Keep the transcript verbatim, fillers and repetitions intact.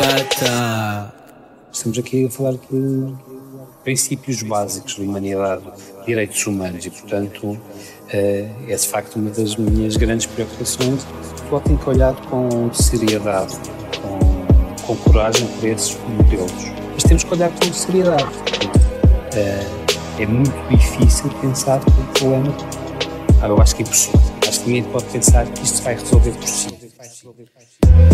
Gata. Estamos aqui a falar de princípios básicos da humanidade, direitos humanos, e, portanto, é de facto uma das minhas grandes preocupações. Só tenho que olhar com seriedade, com, com coragem para esses modelos. Mas temos que olhar com seriedade. É, é muito difícil pensar que o problema, ah, eu acho que é impossível. Acho que ninguém pode pensar que isto vai resolver por si.